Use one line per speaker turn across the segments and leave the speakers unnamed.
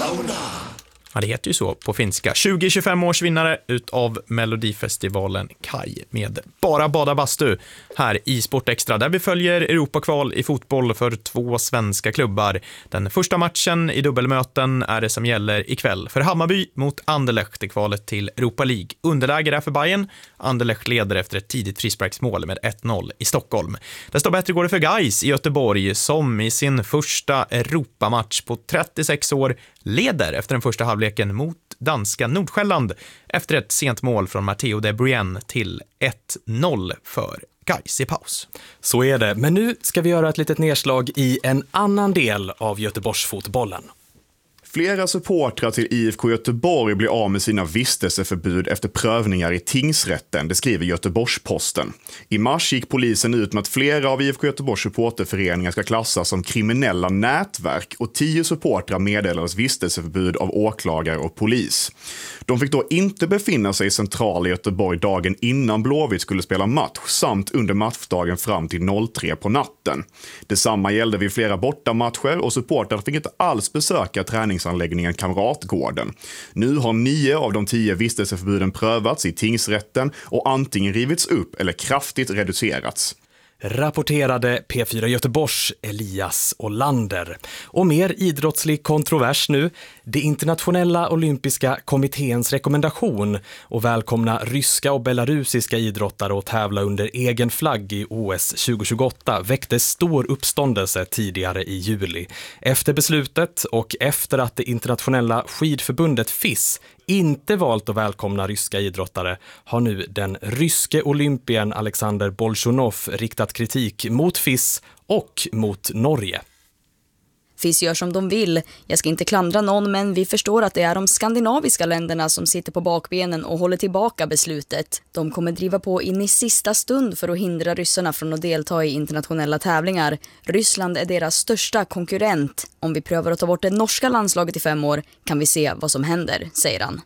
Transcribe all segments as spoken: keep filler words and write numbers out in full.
Ja, det heter ju så på finska. tjugo tjugofem års vinnare utav Melodifestivalen Kaj med Bara bada bastu här i Sportextra, där vi följer Europakval i fotboll för två svenska klubbar. Den första matchen i dubbelmöten är det som gäller ikväll för Hammarby mot Anderlecht i kvalet till Europa League. Underläge är för Bayern. Anderlecht leder efter ett tidigt frisparksmål med ett noll i Stockholm. Desto bättre går det för Gais i Göteborg, som i sin första Europamatch på trettiosex år leder efter den första halvleken mot danska Nordsjälland efter ett sent mål från Matteo de Bruyne till ett noll för Gais i paus.
Så är det, men nu ska vi göra ett litet nedslag i en annan del av Göteborgsfotbollen.
Flera supportrar till I F K Göteborg blir av med sina vistelseförbud efter prövningar i tingsrätten, det skriver Göteborgs-Posten. I mars gick polisen ut med att flera av I F K Göteborgs supporterföreningar ska klassas som kriminella nätverk och tio supportrar meddelades vistelseförbud av åklagare och polis. De fick då inte befinna sig i centrala Göteborg dagen innan Blåvitt skulle spela match samt under matchdagen fram till tre på natten. Detsamma gällde vid flera bortamatcher och supportrar fick inte alls besöka träningsanläggningen Kamratgården. Nu har nio av de tio vistelseförbuden prövats i tingsrätten och antingen rivits upp eller kraftigt reducerats.
Rapporterade P fyra Göteborgs Elias Olander. Och mer idrottslig kontrovers nu. Det internationella olympiska kommitténs rekommendation och välkomna ryska och belarusiska idrottare att tävla under egen flagg i O S tjugo tjugoåtta väckte stor uppståndelse tidigare i juli. Efter beslutet och efter att det internationella skidförbundet F I S inte valt att välkomna ryska idrottare har nu den ryske olympien Alexander Bolsjunov riktat kritik mot F I S och mot Norge.
F I S gör som de vill. Jag ska inte klandra någon, men vi förstår att det är de skandinaviska länderna som sitter på bakbenen och håller tillbaka beslutet. De kommer driva på in i sista stund för att hindra ryssarna från att delta i internationella tävlingar. Ryssland är deras största konkurrent. Om vi prövar att ta bort det norska landslaget i fem år kan vi se vad som händer, säger han.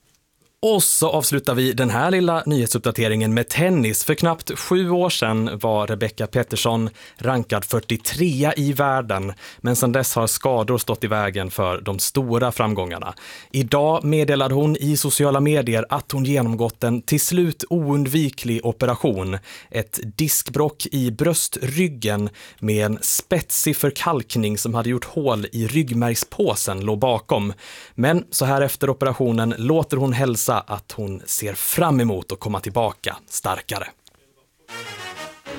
Och så avslutar vi den här lilla nyhetsuppdateringen med tennis. För knappt sju år sedan var Rebecca Pettersson rankad fyrtiotrea i världen. Men sedan dess har skador stått i vägen för de stora framgångarna. Idag meddelade hon i sociala medier att hon genomgått en till slut oundviklig operation. Ett diskbråck i bröstryggen med en spetsig förkalkning som hade gjort hål i ryggmärgspåsen låg bakom. Men så här efter operationen låter hon hälsa att hon ser fram emot att komma tillbaka starkare.